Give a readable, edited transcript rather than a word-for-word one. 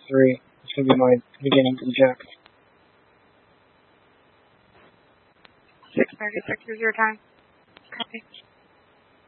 3. It's going to be my beginning inject. 6:36 is your time. Copy.